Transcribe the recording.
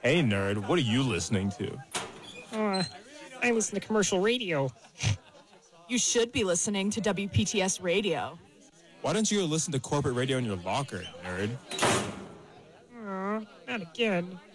Hey, nerd, what are you listening to? I listen to commercial radio. You should be listening to WPTS Radio. Why don't you listen to corporate radio in your locker, nerd? Not again.